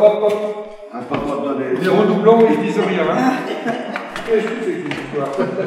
hop. Les redoublants, ils disent rien. Hein. Qu'est-ce que c'est que cette histoire?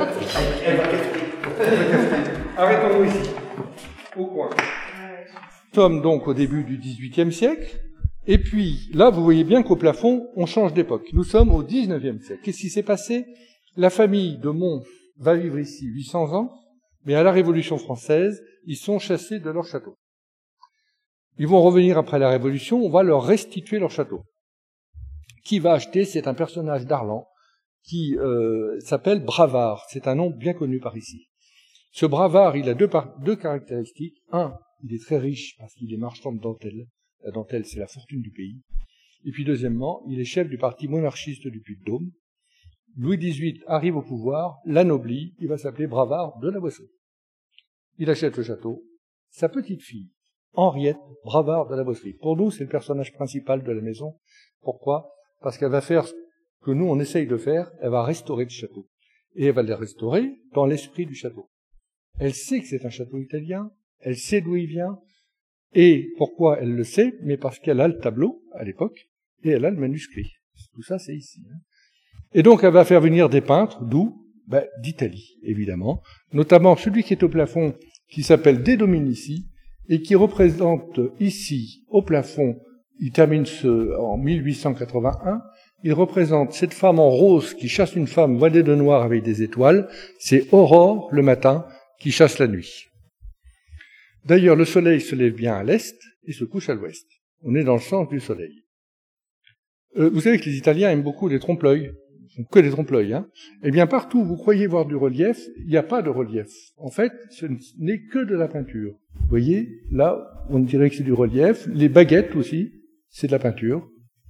Arrêtons-nous ici, au coin. Nous sommes donc au début du XVIIIe siècle, et puis là, vous voyez bien qu'au plafond, on change d'époque. Nous sommes au XIXe siècle. Qu'est-ce qui s'est passé? La famille de Mons va vivre ici 800 ans, mais à la Révolution française, ils sont chassés de leur château. Ils vont revenir après la Révolution, on va leur restituer leur château. Qui va acheter? C'est un personnage d'Arlan qui s'appelle Bravard. C'est un nom bien connu par ici. Ce Bravard, il a deux caractéristiques. Un, il est très riche parce qu'il est marchand de dentelle. La dentelle, c'est la fortune du pays. Et puis deuxièmement, il est chef du parti monarchiste du Puy-de-Dôme. Louis XVIII arrive au pouvoir, l'anoblit, il va s'appeler Bravard de la Boisserie. Il achète le château. Sa petite fille, Henriette Bravard de la Boisserie. Pour nous, c'est le personnage principal de la maison. Pourquoi? Parce qu'elle va faire ce que nous, on essaye de faire, elle va restaurer le château. Et elle va le restaurer dans l'esprit du château. Elle sait que c'est un château italien, elle sait d'où il vient, et pourquoi elle le sait? Mais parce qu'elle a le tableau, à l'époque, et elle a le manuscrit. Tout ça, c'est ici. Et donc, elle va faire venir des peintres, d'où? D'Italie, évidemment. Notamment celui qui est au plafond, qui s'appelle De Dominici, et qui représente ici, au plafond, il termine en 1881, il représente cette femme en rose qui chasse une femme voilée de noir avec des étoiles. C'est Aurore, le matin, qui chasse la nuit. D'ailleurs, le soleil se lève bien à l'est et se couche à l'ouest. On est dans le sens du soleil. Vous savez que les Italiens aiment beaucoup les trompe-l'œil. Ils font que des trompe-l'œil. Eh bien, partout où vous croyez voir du relief, il n'y a pas de relief. En fait, ce n'est que de la peinture. Vous voyez, là, on dirait que c'est du relief. Les baguettes aussi, c'est de la peinture.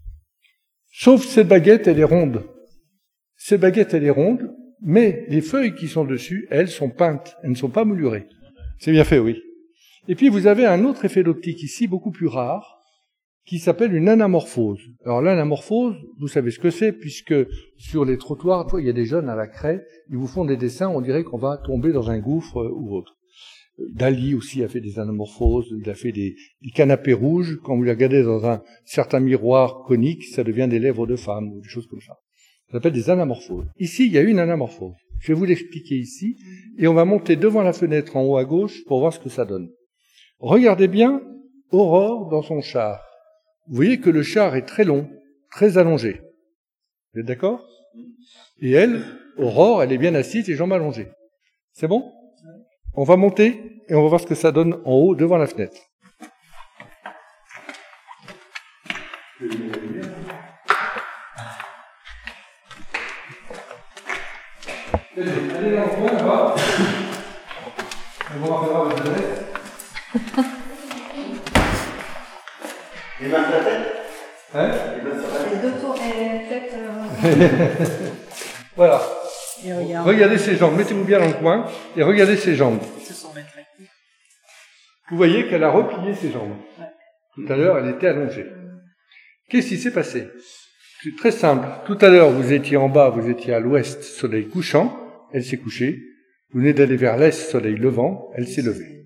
Sauf cette baguette, elle est ronde. Cette baguette, elle est ronde, mais les feuilles qui sont dessus, elles sont peintes. Elles ne sont pas moulurées. C'est bien fait, oui. Et puis, vous avez un autre effet d'optique ici, beaucoup plus rare, qui s'appelle une anamorphose. Alors l'anamorphose, vous savez ce que c'est, puisque sur les trottoirs, il y a des jeunes à la craie, ils vous font des dessins, on dirait qu'on va tomber dans un gouffre ou autre. Dali aussi a fait des anamorphoses, il a fait des canapés rouges, quand vous les regardez dans un certain miroir conique, ça devient des lèvres de femme, ou des choses comme ça. Ça s'appelle des anamorphoses. Ici, il y a une anamorphose. Je vais vous l'expliquer ici, et on va monter devant la fenêtre en haut à gauche pour voir ce que ça donne. Regardez bien Aurore dans son char. Vous voyez que le char est très long, très allongé. Vous êtes d'accord? Et elle, Aurore, elle est bien assise et jambes allongées. C'est bon? On va monter et on va voir ce que ça donne en haut devant la fenêtre. Allez dans le coin là-bas. On va faire votre adresse. Et marque la tête? Les deux tours et tête. Voilà. Regardez ses jambes. Mettez-vous bien dans le coin et regardez ses jambes. Vous voyez qu'elle a replié ses jambes. Ouais. Tout à l'heure, elle était allongée. Qu'est-ce qui s'est passé? C'est très simple. Tout à l'heure, vous étiez en bas, vous étiez à l'ouest, soleil couchant. Elle s'est couchée. Vous venez d'aller vers l'est, soleil levant. Elle s'est levée.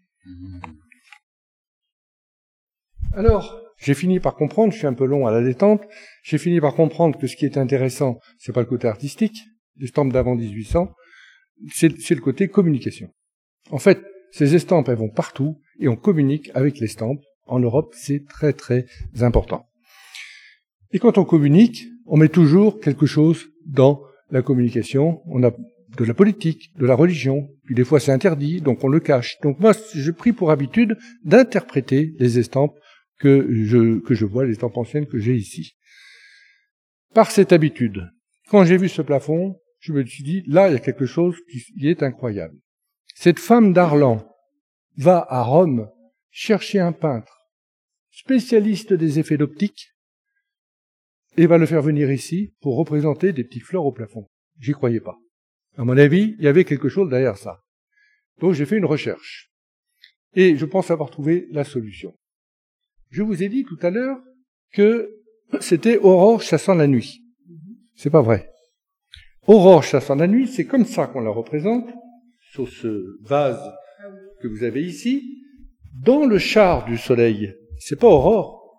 Alors, j'ai fini par comprendre, je suis un peu long à la détente, j'ai fini par comprendre que ce qui est intéressant, c'est pas le côté artistique, l'estampes d'avant 1800, c'est le côté communication. En fait, ces estampes, elles vont partout, et on communique avec l'estampe. En Europe, c'est très très important. Et quand on communique, on met toujours quelque chose dans la communication. On a de la politique, de la religion, puis des fois c'est interdit, donc on le cache. Donc moi, j'ai pris pour habitude d'interpréter les estampes que je vois, les estampes anciennes que j'ai ici. Par cette habitude, quand j'ai vu ce plafond, je me suis dit, là, il y a quelque chose qui est incroyable. Cette femme d'Arlan va à Rome chercher un peintre spécialiste des effets d'optique et va le faire venir ici pour représenter des petites fleurs au plafond. J'y croyais pas. À mon avis, il y avait quelque chose derrière ça. Donc j'ai fait une recherche. Et je pense avoir trouvé la solution. Je vous ai dit tout à l'heure que c'était Aurore chassant la nuit. C'est pas vrai. Aurore chassant la nuit, c'est comme ça qu'on la représente, sur ce vase que vous avez ici, dans le char du soleil. C'est pas Aurore,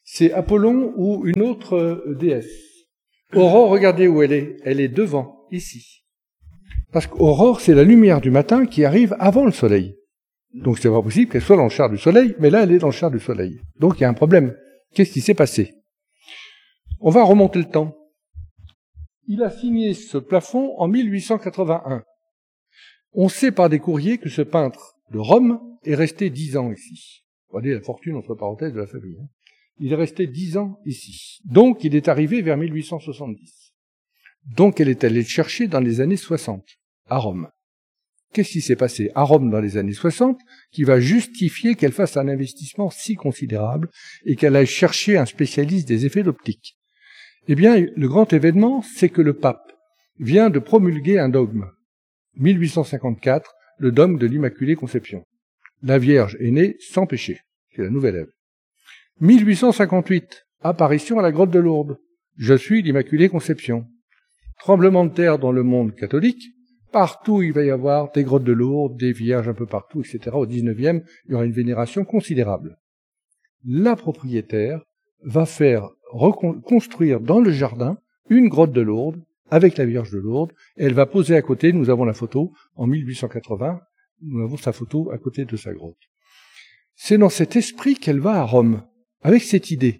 C'est Apollon ou une autre déesse. Aurore, regardez où elle est. Elle est devant, ici. Parce qu'Aurore, c'est la lumière du matin qui arrive avant le soleil. Donc c'est pas possible qu'elle soit dans le char du soleil, mais là elle est dans le char du soleil. Donc il y a un problème. Qu'est-ce qui s'est passé? On va remonter le temps. Il a signé ce plafond en 1881. On sait par des courriers que ce peintre de Rome est resté 10 ans ici. Regardez la fortune entre parenthèses de la famille. Il est resté 10 ans ici. Donc il est arrivé vers 1870. Donc elle est allée le chercher dans les années 60, à Rome. Qu'est-ce qui s'est passé à Rome dans les années 60 qui va justifier qu'elle fasse un investissement si considérable et qu'elle aille chercher un spécialiste des effets d'optique? Eh bien, le grand événement, c'est que le pape vient de promulguer un dogme. 1854, le dogme de l'Immaculée Conception. La Vierge est née sans péché. C'est la nouvelle Ève. 1858, apparition à la grotte de Lourdes. Je suis l'Immaculée Conception. Tremblement de terre dans le monde catholique. Partout, il va y avoir des grottes de Lourdes, des vierges un peu partout, etc. Au 19e, il y aura une vénération considérable. La propriétaire va faire reconstruire dans le jardin une grotte de Lourdes avec la Vierge de Lourdes. Et elle va poser à côté, nous avons la photo, en 1880, nous avons sa photo à côté de sa grotte. C'est dans cet esprit qu'elle va à Rome, avec cette idée.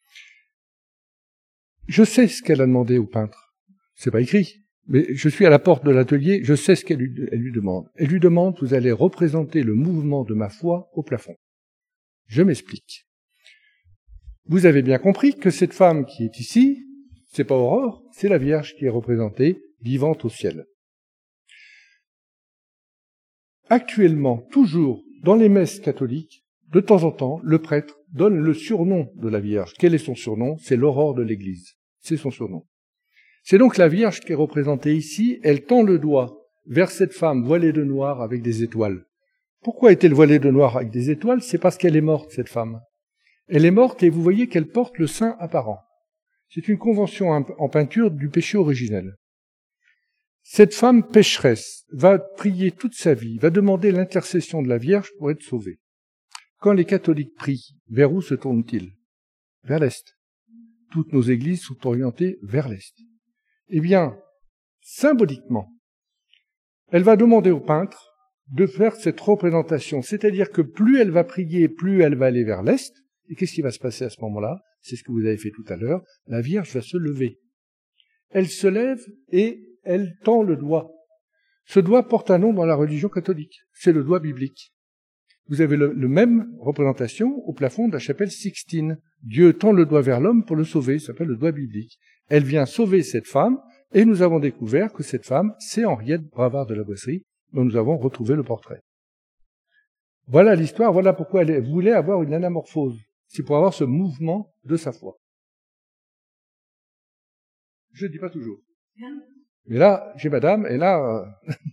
Je sais ce qu'elle a demandé au peintre. C'est pas écrit. Mais je suis à la porte de l'atelier, je sais ce qu'elle lui demande. Elle lui demande, vous allez représenter le mouvement de ma foi au plafond. Je m'explique. Vous avez bien compris que cette femme qui est ici, c'est pas Aurore, c'est la Vierge qui est représentée, vivante au ciel. Actuellement, toujours, dans les messes catholiques, de temps en temps, le prêtre donne le surnom de la Vierge. Quel est son surnom? C'est l'Aurore de l'Église. C'est son surnom. C'est donc la Vierge qui est représentée ici, elle tend le doigt vers cette femme voilée de noir avec des étoiles. Pourquoi est-elle voilée de noir avec des étoiles? C'est parce qu'elle est morte, cette femme. Elle est morte et vous voyez qu'elle porte le sein apparent. C'est une convention en peinture du péché originel. Cette femme pécheresse va prier toute sa vie, va demander l'intercession de la Vierge pour être sauvée. Quand les catholiques prient, vers où se tournent-ils? Vers l'Est. Toutes nos églises sont orientées vers l'Est. Eh bien, symboliquement, elle va demander au peintre de faire cette représentation, c'est-à-dire que plus elle va prier, plus elle va aller vers l'Est, et qu'est-ce qui va se passer à ce moment-là? C'est ce que vous avez fait tout à l'heure, la Vierge va se lever. Elle se lève et elle tend le doigt. Ce doigt porte un nom dans la religion catholique, c'est le doigt biblique. Vous avez le même représentation au plafond de la chapelle Sixtine. Dieu tend le doigt vers l'homme pour le sauver, ça s'appelle le doigt biblique. Elle vient sauver cette femme, et nous avons découvert que cette femme, c'est Henriette Bravard de la Boisserie, dont nous avons retrouvé le portrait. Voilà l'histoire, voilà pourquoi elle voulait avoir une anamorphose. C'est pour avoir ce mouvement de sa foi. Je ne dis pas toujours. Mais là, j'ai madame, et là...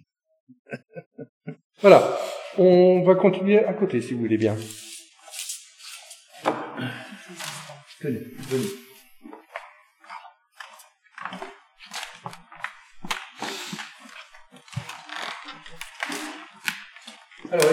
Voilà. On va continuer à côté, si vous voulez bien. Tenez, venez. Alors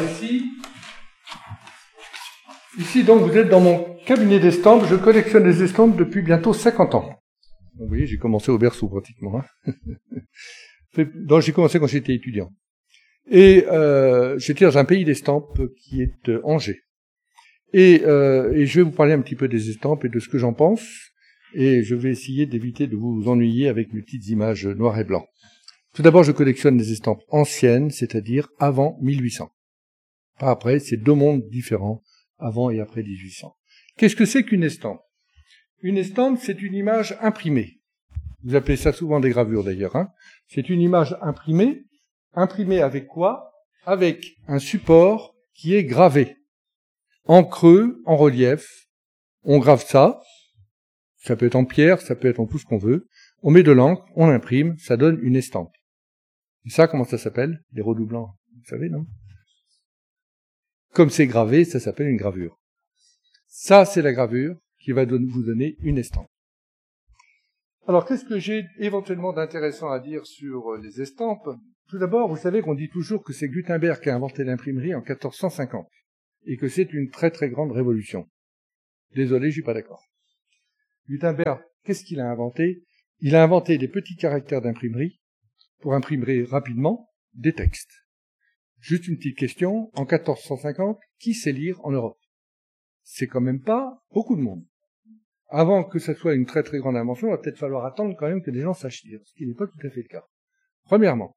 ici donc vous êtes dans mon cabinet d'estampes. Je collectionne les estampes depuis bientôt 50 ans. Vous voyez, j'ai commencé au berceau pratiquement. Donc j'ai commencé quand j'étais étudiant. Et j'étais dans un pays d'estampes qui est Angers. Et je vais vous parler un petit peu des estampes et de ce que j'en pense. Et je vais essayer d'éviter de vous ennuyer avec mes petites images noires et blancs. Tout d'abord, je collectionne les estampes anciennes, c'est-à-dire avant 1800. Pas après, c'est deux mondes différents, avant et après 1800. Qu'est-ce que c'est qu'une estampe? Une estampe, c'est une image imprimée. Vous appelez ça souvent des gravures d'ailleurs. C'est une image imprimée. Imprimée avec quoi? Avec un support qui est gravé. En creux, en relief. On grave ça. Ça peut être en pierre, ça peut être en tout ce qu'on veut. On met de l'encre, on imprime, ça donne une estampe. Et ça, comment ça s'appelle? Les redoublants. Vous savez, non? Comme c'est gravé, ça s'appelle une gravure. Ça, c'est la gravure qui va vous donner une estampe. Alors, qu'est-ce que j'ai éventuellement d'intéressant à dire sur les estampes? Tout d'abord, vous savez qu'on dit toujours que c'est Gutenberg qui a inventé l'imprimerie en 1450 et que c'est une très très grande révolution. Désolé, je suis pas d'accord. Gutenberg, qu'est-ce qu'il a inventé? Il a inventé des petits caractères d'imprimerie pour imprimer rapidement des textes. Juste une petite question, en 1450, qui sait lire en Europe? C'est quand même pas beaucoup de monde. Avant que ça soit une très très grande invention, il va peut-être falloir attendre quand même que les gens sachent lire, ce qui n'est pas tout à fait le cas. Premièrement.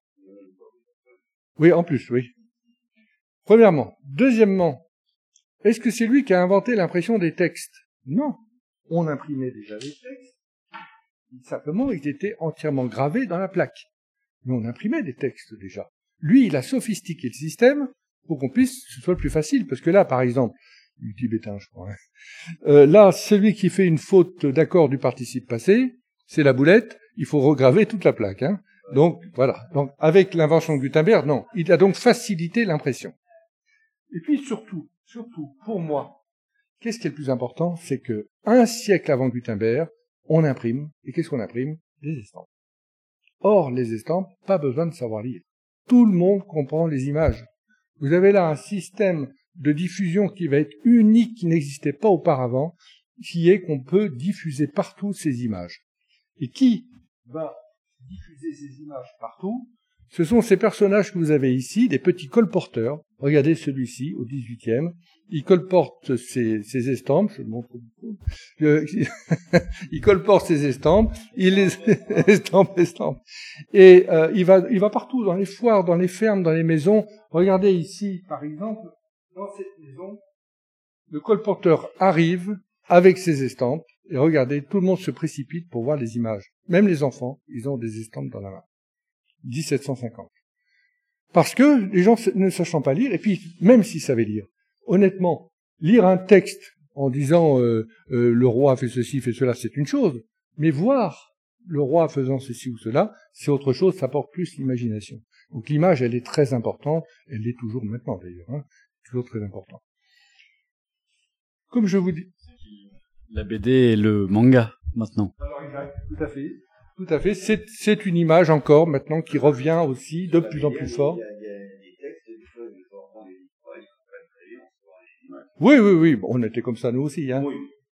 Oui, en plus, oui. Premièrement. Deuxièmement, est-ce que c'est lui qui a inventé l'impression des textes? Non. On imprimait déjà les textes. Simplement, ils étaient entièrement gravés dans la plaque. Mais on imprimait des textes déjà. Lui, il a sophistiqué le système pour qu'on puisse, ce soit le plus facile. Parce que là, par exemple, du tibétain, je crois. Là, celui qui fait une faute d'accord du participe passé, c'est la boulette. Il faut regraver toute la plaque. Hein. Donc, voilà. Donc, avec l'invention de Gutenberg, non. Il a donc facilité l'impression. Et puis, surtout, pour moi, qu'est-ce qui est le plus important? C'est que, un siècle avant Gutenberg, on imprime. Et qu'est-ce qu'on imprime? Des estampes. Or, les estampes, pas besoin de savoir lire. Tout le monde comprend les images. Vous avez là un système de diffusion qui va être unique, qui n'existait pas auparavant, qui est qu'on peut diffuser partout ces images. Et qui va diffuser ces images partout? Ce sont ces personnages que vous avez ici, des petits colporteurs. Regardez celui-ci, au 18e. Il colporte ses estampes. Je le montre beaucoup. Il colporte ses estampes. Il les estampes. Et il va partout, dans les foires, dans les fermes, dans les maisons. Regardez ici, par exemple, dans cette maison, le colporteur arrive avec ses estampes. Et regardez, tout le monde se précipite pour voir les images. Même les enfants, ils ont des estampes dans la main. 1750. Parce que les gens ne sachant pas lire, et puis même s'ils savaient lire, honnêtement, lire un texte en disant le roi fait ceci, fait cela, c'est une chose, mais voir le roi faisant ceci ou cela, c'est autre chose, ça porte plus l'imagination. Donc l'image, elle est très importante, elle l'est toujours maintenant d'ailleurs, hein, toujours très importante. Comme je vous dis... La BD et le manga, maintenant. Alors exact, tout à fait. Tout à fait. C'est une image encore maintenant qui revient aussi de plus en plus fort. Il y a des textes, des fois, on les lit pas, ils sont Oui, oui, oui. Bon, on était comme ça nous aussi. Hein. Oui.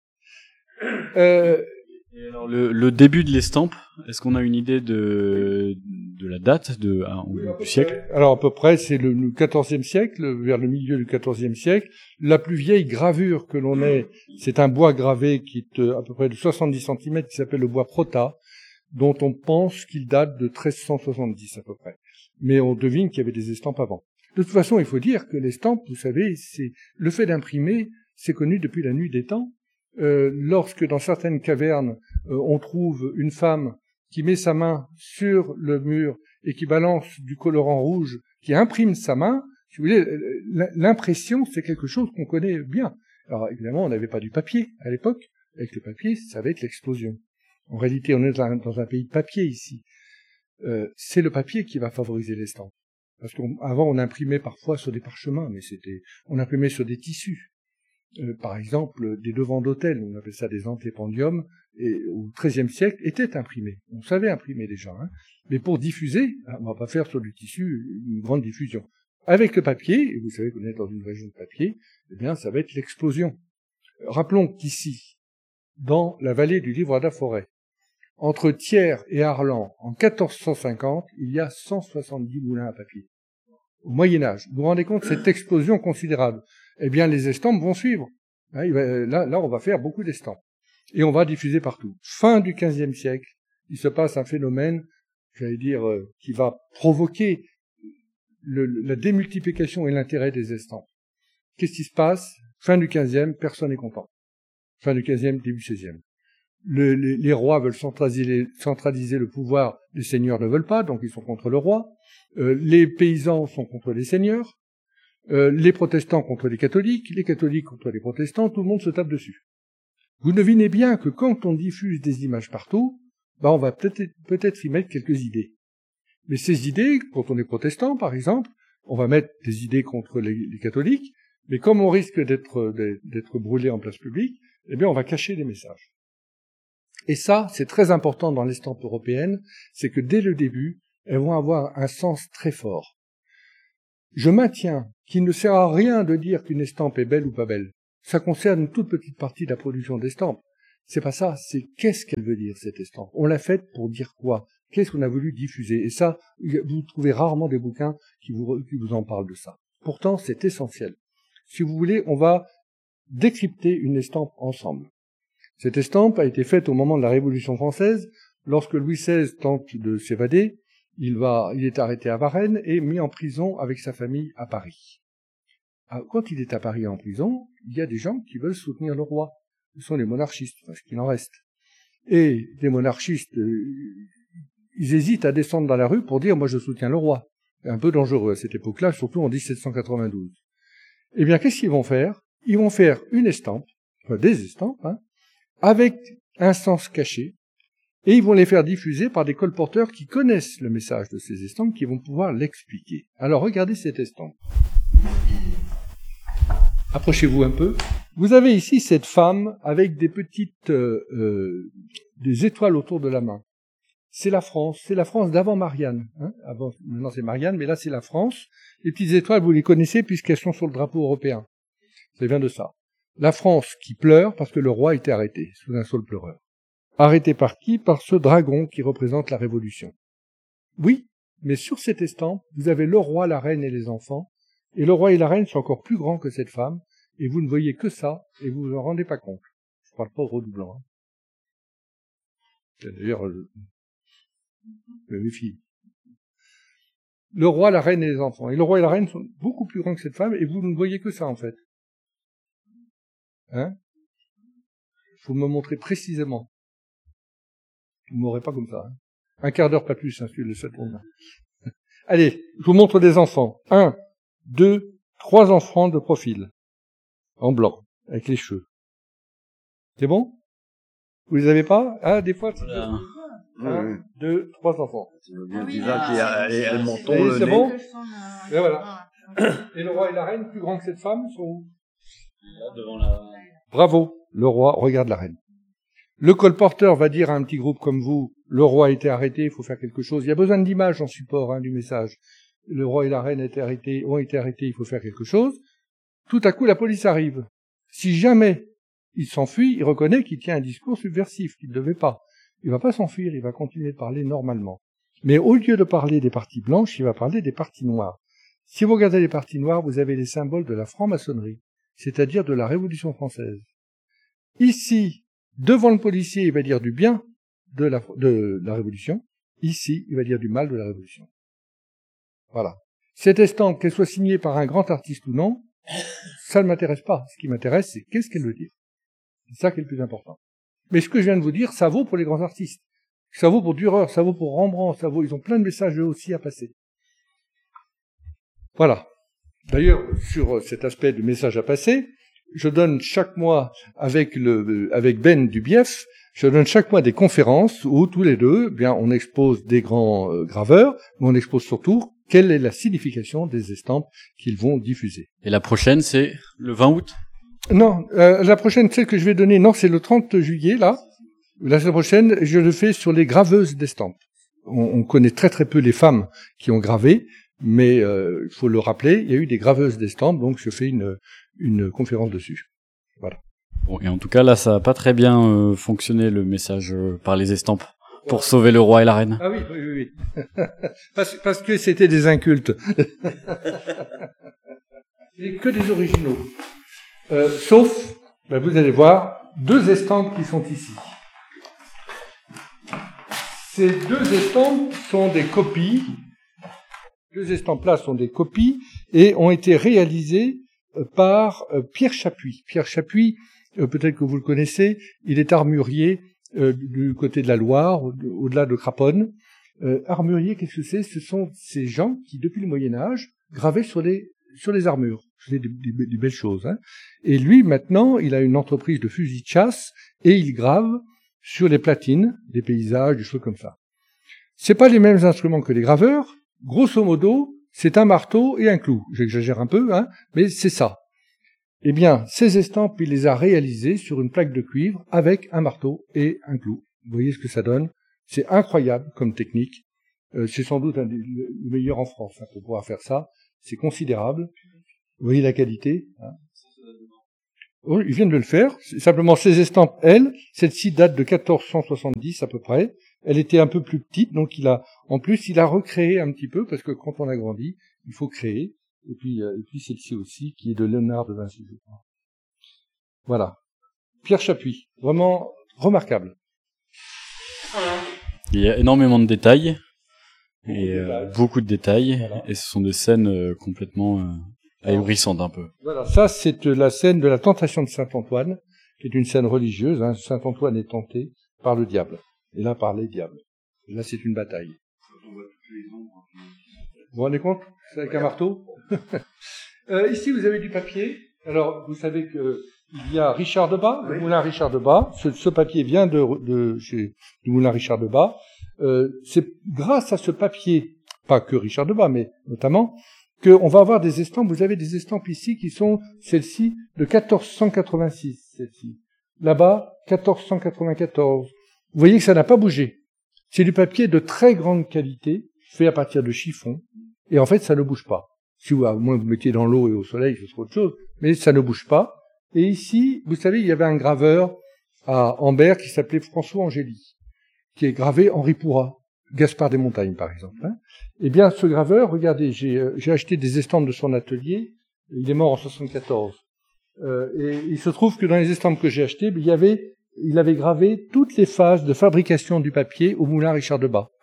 Et alors le début de l'estampe, est-ce qu'on a une idée de la du siècle? Alors à peu près, c'est le XIVe siècle, vers le milieu du XIVe siècle. La plus vieille gravure que l'on ait, c'est un bois gravé qui est à peu près de 70 cm, qui s'appelle le bois Prota, dont on pense qu'il date de 1370 à peu près. Mais on devine qu'il y avait des estampes avant. De toute façon, il faut dire que l'estampe, vous savez, c'est le fait d'imprimer, c'est connu depuis la nuit des temps. Lorsque dans certaines cavernes, on trouve une femme qui met sa main sur le mur et qui balance du colorant rouge, qui imprime sa main, si vous voulez, l'impression, c'est quelque chose qu'on connaît bien. Alors évidemment, on n'avait pas du papier à l'époque. Avec le papier, ça va être l'explosion. En réalité, on est dans un pays de papier ici. C'est le papier qui va favoriser l'estampe. Parce qu'avant, on imprimait parfois sur des parchemins, mais on imprimait sur des tissus. Par exemple, des devants d'hôtel, on appelle ça des antépendiums, et au XIIIe siècle, étaient imprimés. On savait imprimer déjà, hein. Mais pour diffuser, on va pas faire sur du tissu une grande diffusion. Avec le papier, et vous savez qu'on est dans une région de papier, eh bien, ça va être l'explosion. Rappelons qu'ici, dans la vallée du Livre d'A-Forêt, entre Thiers et Arlan, en 1450, il y a 170 moulins à papier. Au Moyen-Âge. Vous vous rendez compte de cette explosion considérable? Eh bien, les estampes vont suivre. Là, on va faire beaucoup d'estampes. Et on va diffuser partout. Fin du XVe siècle, il se passe un phénomène, j'allais dire, qui va provoquer la démultiplication et l'intérêt des estampes. Qu'est-ce qui se passe? Fin du XVe, personne n'est content. Fin du XVe, début XVIe. Les rois veulent centraliser le pouvoir, les seigneurs ne veulent pas, donc ils sont contre le roi. Les paysans sont contre les seigneurs. Les protestants contre les catholiques contre les protestants, tout le monde se tape dessus. Vous devinez bien que quand on diffuse des images partout, on va peut-être y mettre quelques idées. Mais ces idées, quand on est protestant, par exemple, on va mettre des idées contre les catholiques, mais comme on risque d'être brûlé en place publique, eh bien, on va cacher les messages. Et ça, c'est très important dans l'estampe européenne, c'est que dès le début, elles vont avoir un sens très fort. Je maintiens qu'il ne sert à rien de dire qu'une estampe est belle ou pas belle. ça concerne une toute petite partie de la production d'estampes. C'est pas ça, c'est qu'est-ce qu'elle veut dire, cette estampe. On l'a faite pour dire quoi? Qu'est-ce qu'on a voulu diffuser? Et ça, vous trouvez rarement des bouquins qui vous en parlent de ça. Pourtant, c'est essentiel. Si vous voulez, on va décrypter une estampe ensemble. Cette estampe a été faite au moment de la Révolution française, lorsque Louis XVI tente de s'évader. Il est arrêté à Varennes et mis en prison avec sa famille à Paris. Quand il est à Paris en prison, il y a des gens qui veulent soutenir le roi. Ce sont les monarchistes, parce qu'il en reste. Et les monarchistes, ils hésitent à descendre dans la rue pour dire « moi je soutiens le roi ». C'est un peu dangereux à cette époque-là, surtout en 1792. Eh bien, qu'est-ce qu'ils vont faire? Ils vont faire une estampe, enfin des estampes, avec un sens caché, et ils vont les faire diffuser par des colporteurs qui connaissent le message de ces estampes, qui vont pouvoir l'expliquer. Alors, regardez cette estampe. Approchez-vous un peu. Vous avez ici cette femme avec des petites des étoiles autour de la main. C'est la France d'avant Marianne. Maintenant c'est Marianne, mais là c'est la France. Les petites étoiles, vous les connaissez puisqu'elles sont sur le drapeau européen. Ça vient de ça. La France qui pleure parce que le roi était arrêté, sous un saule pleureur. Arrêté par qui? Par ce dragon qui représente la Révolution. Oui, mais sur cette estampe, vous avez le roi, la reine et les enfants. Et le roi et la reine sont encore plus grands que cette femme. Et vous ne voyez que ça, et vous vous en rendez pas compte. Je parle pas au redoublant. D'ailleurs, je me méfie. Le roi, la reine et les enfants. Et le roi et la reine sont beaucoup plus grands que cette femme, et vous ne voyez que ça, en fait. Faut me montrer précisément. Vous m'aurez pas comme ça. Un quart d'heure, pas plus, si le seul pour moi. Allez, je vous montre des enfants. 1, 2, 3 enfants de profil. En blanc, avec les cheveux. C'est bon? Vous les avez pas? Des fois, c'est Voilà. 1, 2, 3 enfants. Bien bizarre qui a le menton, Et le c'est nez. bon? Et voilà. Et le roi et la reine, plus grands que cette femme, sont où? Là, devant la... Bravo, le roi regarde la reine. Le colporteur va dire à un petit groupe comme vous, le roi a été arrêté, il faut faire quelque chose. Il y a besoin d'image en support du message. Le roi et la reine ont été arrêtés, il faut faire quelque chose. Tout à coup, la police arrive. Si jamais il s'enfuit, il reconnaît qu'il tient un discours subversif, qu'il ne devait pas. Il va pas s'enfuir, il va continuer de parler normalement. Mais au lieu de parler des parties blanches, il va parler des parties noires. Si vous regardez les parties noires, vous avez les symboles de la franc-maçonnerie, c'est-à-dire de la Révolution française. Ici, devant le policier, il va dire du bien de la Révolution. Ici, il va dire du mal de la Révolution. Voilà. Cette estampe, qu'elle soit signée par un grand artiste ou non, ça ne m'intéresse pas. Ce qui m'intéresse, c'est qu'est-ce qu'elle veut dire. C'est ça qui est le plus important. Mais ce que je viens de vous dire, ça vaut pour les grands artistes. Ça vaut pour Dürer, ça vaut pour Rembrandt, ils ont plein de messages eux aussi à passer. Voilà. D'ailleurs, sur cet aspect du message à passer, je donne chaque mois, avec Ben Dubief, je donne chaque mois des conférences où tous les deux, on expose des grands graveurs, mais on expose surtout quelle est la signification des estampes qu'ils vont diffuser. Et la prochaine, c'est le 20 août? Non, la prochaine, celle que je vais donner, non, c'est le 30 juillet, là. La semaine prochaine, je le fais sur les graveuses d'estampes. On connaît très très peu les femmes qui ont gravé, mais il faut le rappeler, il y a eu des graveuses d'estampes, donc je fais une conférence dessus. Voilà. Bon, et en tout cas, là, ça n'a pas très bien fonctionné, le message par les estampes, pour sauver le roi et la reine. Ah oui. parce que c'était des incultes. Et que des originaux. Sauf, vous allez voir, 2 estampes qui sont ici. Ces 2 estampes sont des copies. 2 estampes-là sont des copies et ont été réalisées par Pierre Chapuis. Pierre Chapuis, peut-être que vous le connaissez, il est armurier du côté de la Loire, au-delà de Craponne. Armurier, qu'est-ce que c'est? Ce sont ces gens qui, depuis le Moyen-Âge, gravaient sur les armures. C'est des belles choses. Et lui, maintenant, il a une entreprise de fusils de chasse et il grave sur les platines, des paysages, des choses comme ça. C'est pas les mêmes instruments que les graveurs. Grosso modo, c'est un marteau et un clou. J'exagère un peu, mais c'est ça. Eh bien, ces estampes, il les a réalisées sur une plaque de cuivre avec un marteau et un clou. Vous voyez ce que ça donne? C'est incroyable comme technique. C'est sans doute le meilleur en France pour pouvoir faire ça. C'est considérable. Vous voyez la qualité, Oui, ils viennent de le faire. Simplement, ces estampes, celle-ci date de 1470 à peu près. Elle était un peu plus petite, donc il a recréé un petit peu, parce que quand on a grandi, il faut créer. Et puis celle-ci aussi, qui est de Léonard de Vinci, je crois. Voilà. Pierre Chapuis. Vraiment remarquable. Il y a énormément de détails. Et beaucoup de détails. Voilà. Et ce sont des scènes complètement ahurissantes un peu. Voilà, ça c'est la scène de la tentation de Saint-Antoine, qui est une scène religieuse. Hein. Saint-Antoine est tenté par le diable. Et là, par les diables. Et là, c'est une bataille. Vous vous rendez compte? C'est avec un marteau. Ici, vous avez du papier. Alors, vous savez que il y a Richard de Bas, le moulin Richard de Bas. Ce papier vient du moulin Richard de Bas. C'est grâce à ce papier, pas que Richard de Bas, mais notamment, qu'on va avoir des estampes. Vous avez des estampes ici qui sont celles-ci de 1486, celle-ci. Là-bas, 1494. Vous voyez que ça n'a pas bougé. C'est du papier de très grande qualité, fait à partir de chiffon, et en fait, ça ne bouge pas. Si vous, à moins vous mettiez dans l'eau et au soleil, ce serait autre chose, mais ça ne bouge pas. Et ici, vous savez, il y avait un graveur à Ambert qui s'appelait François Angéli, qui est gravé Henri Pourrat, Gaspard des Montagnes, par exemple. Hein. Eh bien, ce graveur, regardez, j'ai acheté des estampes de son atelier, il est mort en 74. Et il se trouve que dans les estampes que j'ai achetées, il avait gravé toutes les phases de fabrication du papier au moulin Richard de Bas.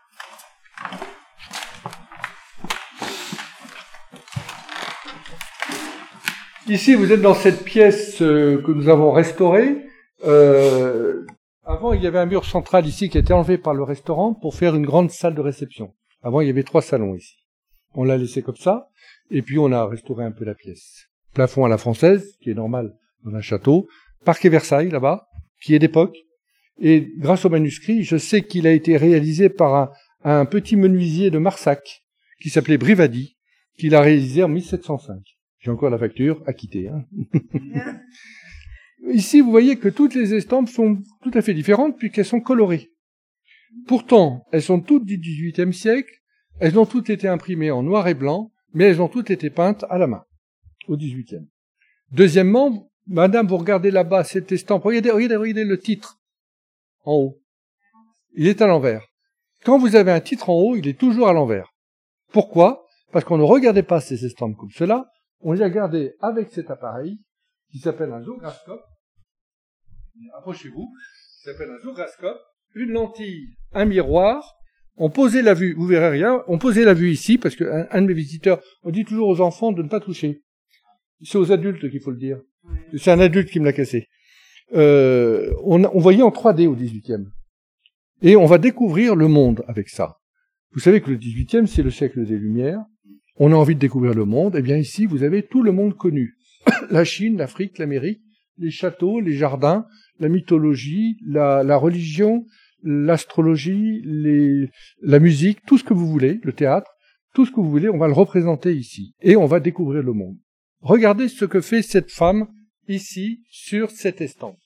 Ici, vous êtes dans cette pièce que nous avons restaurée. Avant, il y avait un mur central ici qui a été enlevé par le restaurant pour faire une grande salle de réception. Avant, il y avait 3 salons ici. On l'a laissé comme ça, et puis on a restauré un peu la pièce. Plafond à la française, qui est normal dans un château. Parquet Versailles, là-bas, qui est d'époque. Et grâce au manuscrit, je sais qu'il a été réalisé par un petit menuisier de Marsac, qui s'appelait Brivadi, qu'il a réalisé en 1705. J'ai encore la facture acquittée. Hein. Ici, vous voyez que toutes les estampes sont tout à fait différentes puisqu'elles sont colorées. Pourtant, elles sont toutes du XVIIIe siècle, elles ont toutes été imprimées en noir et blanc, mais elles ont toutes été peintes à la main, au XVIIIe. Deuxièmement, madame, vous regardez là-bas cette estampe, regardez le titre, en haut. Il est à l'envers. Quand vous avez un titre en haut, il est toujours à l'envers. Pourquoi? Parce qu'on ne regardait pas ces estampes comme cela, on les a gardées avec cet appareil, qui s'appelle un zoographe. Approchez-vous. Ça s'appelle un zoographe. Une lentille, un miroir. On posait la vue. Vous verrez rien. On posait la vue ici parce que un de mes visiteurs, on dit toujours aux enfants de ne pas toucher. C'est aux adultes qu'il faut le dire. C'est un adulte qui me l'a cassé. On voyait en 3D au 18e. Et on va découvrir le monde avec ça. Vous savez que le 18e, c'est le siècle des Lumières. On a envie de découvrir le monde. Eh bien, ici, vous avez tout le monde connu. La Chine, l'Afrique, l'Amérique, les châteaux, les jardins, la mythologie, la religion, l'astrologie, la musique, tout ce que vous voulez, le théâtre, tout ce que vous voulez, on va le représenter ici. Et on va découvrir le monde. Regardez ce que fait cette femme ici sur cette estampe.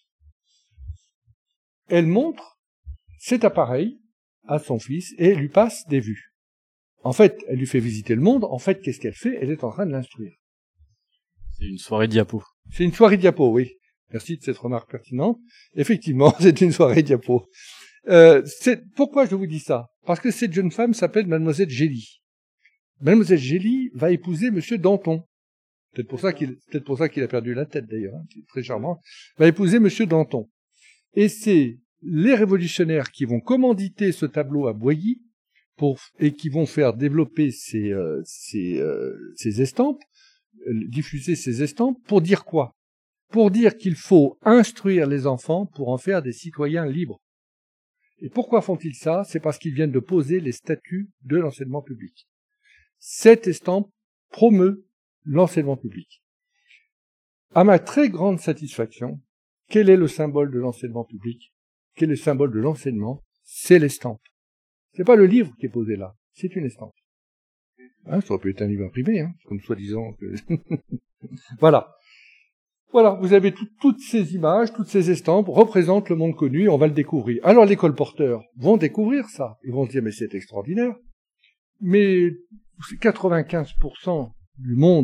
Elle montre cet appareil à son fils et lui passe des vues. En fait, elle lui fait visiter le monde. En fait, qu'est-ce qu'elle fait? Elle est en train de l'instruire. C'est une soirée diapo. C'est une soirée diapo, oui. Merci de cette remarque pertinente. Effectivement, c'est une soirée diapo. Pourquoi je vous dis ça? Parce que cette jeune femme s'appelle Mademoiselle Gély. Mademoiselle Gély va épouser Monsieur Danton. Peut-être pour ça qu'il a perdu la tête d'ailleurs. Hein, c'est très charmant. Va épouser Monsieur Danton. Et c'est les révolutionnaires qui vont commanditer ce tableau à Boilly et qui vont faire développer ces estampes, diffuser ces estampes, pour dire quoi? Pour dire qu'il faut instruire les enfants pour en faire des citoyens libres. Et pourquoi font-ils ça? C'est parce qu'ils viennent de poser les statuts de l'enseignement public. Cette estampe promeut l'enseignement public. À ma très grande satisfaction, quel est le symbole de l'enseignement public? Quel est le symbole de l'enseignement? C'est l'estampe. C'est pas le livre qui est posé là, c'est une estampe. Hein, ça aurait pu être un livre imprimé, hein, comme soi-disant que... Voilà. Voilà, vous avez toutes ces images, toutes ces estampes représentent le monde connu et on va le découvrir. Alors les colporteurs vont découvrir ça. Ils vont se dire, mais c'est extraordinaire. Mais 95% du monde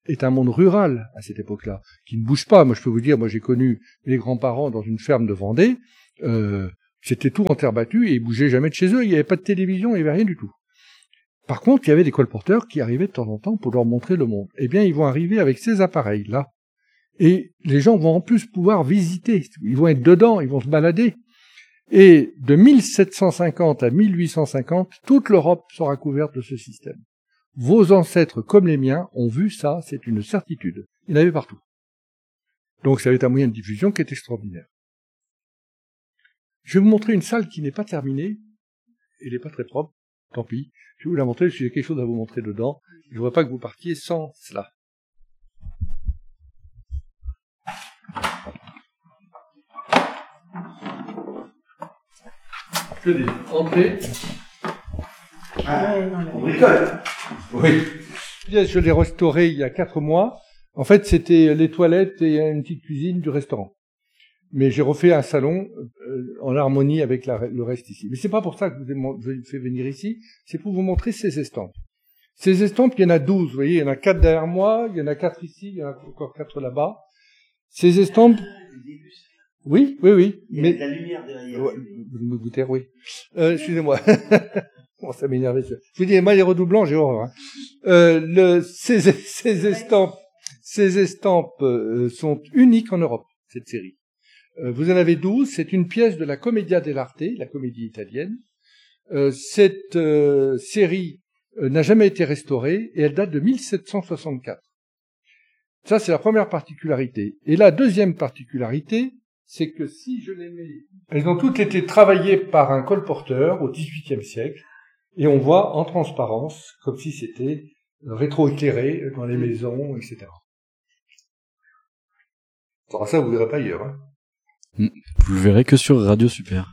est un monde rural à cette époque-là, qui ne bouge pas. Moi, je peux vous dire, moi, j'ai connu mes grands-parents dans une ferme de Vendée. C'était tout en terre battue et ils bougeaient jamais de chez eux. Il n'y avait pas de télévision, il n'y avait rien du tout. Par contre, il y avait des colporteurs qui arrivaient de temps en temps pour leur montrer le monde. Eh bien, ils vont arriver avec ces appareils-là. Et les gens vont en plus pouvoir visiter. Ils vont être dedans, ils vont se balader. Et de 1750 à 1850, toute l'Europe sera couverte de ce système. Vos ancêtres, comme les miens, ont vu ça, c'est une certitude. Il y en avait partout. Donc ça va être un moyen de diffusion qui est extraordinaire. Je vais vous montrer une salle qui n'est pas terminée. Elle n'est pas très propre, tant pis. Je vais vous la montrer, parce que j'ai quelque chose à vous montrer dedans. Je ne voudrais pas que vous partiez sans cela. Je dis, entrez. On bricole. Oui. Je l'ai restauré il y a 4 mois. En fait, c'était les toilettes et une petite cuisine du restaurant. Mais j'ai refait un salon en harmonie avec le reste ici. Mais c'est pas pour ça que je vous ai fait venir ici, c'est pour vous montrer ces estampes. Ces estampes, il y en a 12, vous voyez, il y en a 4 derrière moi, il y en a 4 ici, il y en a encore 4 là-bas. Ces estampes... Oui. Il y a mais de la lumière derrière. Ouais, vous me goûtez, oui. Excusez-moi. Bon, ça m'énerve. Je vous dis, moi, les redoublants, j'ai horreur. Hein. Ces estampes sont uniques en Europe, cette série. Vous en avez 12. C'est une pièce de la Commedia dell'arte, la comédie italienne. Cette série n'a jamais été restaurée et elle date de 1764. Ça, c'est la première particularité. Et la deuxième particularité, c'est que si je les mets... Elles ont toutes été travaillées par un colporteur au XVIIIe siècle, et on voit en transparence, comme si c'était rétroéclairé dans les maisons, etc. Alors ça, vous ne verrez pas ailleurs. Hein. Vous le verrez que sur Radio Super.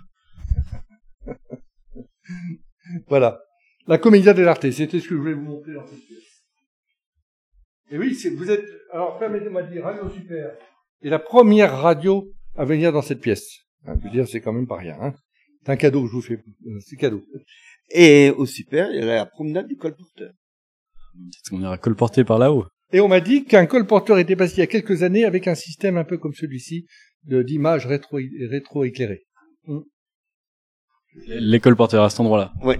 Voilà. La Commedia dell'arte, c'était ce que je voulais vous montrer dans cette pièce. Et oui, vous êtes... Alors, permettez-moi de dire, Radio Super est la première radio à venir dans cette pièce. Hein, je veux dire, c'est quand même pas rien. Hein. C'est un cadeau que je vous fais. C'est cadeau. Et au Super, il y a la promenade du colporteur. On ira colporter par là-haut. Et on m'a dit qu'un colporteur était passé il y a quelques années avec un système un peu comme celui-ci, d'images rétro-éclairées. Les colporteurs à cet endroit-là. Ouais.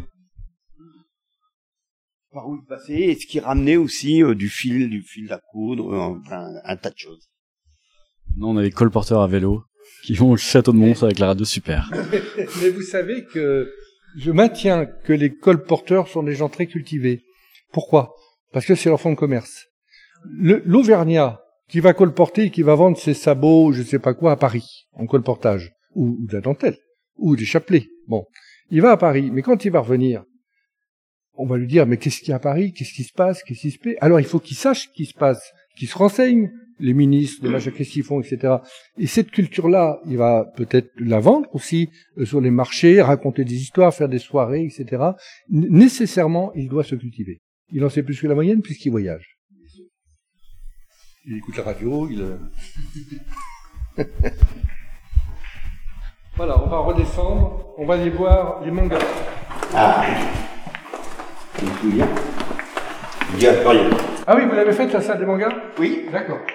Par où il passait, et ce qui ramenait aussi du fil à coudre, un tas de choses. Non, on a des colporteurs à vélo qui vont au château de Mons avec la Radio Super. Mais vous savez que je maintiens que les colporteurs sont des gens très cultivés. Pourquoi ? Parce que c'est leur fonds de commerce. L'Auvergnat qui va colporter, qui va vendre ses sabots, je sais pas quoi, à Paris, en colportage, ou de la dentelle, ou des chapelets. Bon, il va à Paris, mais quand il va revenir, on va lui dire, mais qu'est-ce qu'il y a à Paris ? Qu'est-ce qui se passe ? Qu'est-ce qui se fait ? Alors il faut qu'il sache ce qui se passe, qu'il se renseigne, les ministres, les machins, qu'est-ce qu'ils font, etc. Et cette culture-là, il va peut-être la vendre aussi sur les marchés, raconter des histoires, faire des soirées, etc. Nécessairement, il doit se cultiver. Il en sait plus que la moyenne puisqu'il voyage. Il écoute la radio, Voilà, on va redescendre, on va aller voir les mangas. Ah, je me souviens. Il y a rien. Ah oui, vous l'avez faite, la salle des mangas ? Oui. D'accord.